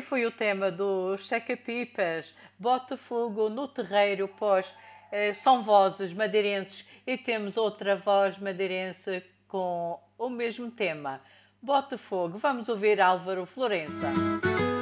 foi o tema do Checa-Pipas, Botafogo no Terreiro, pois são vozes madeirenses e temos outra voz madeirense com o mesmo tema. Botafogo, vamos ouvir Álvaro Florença.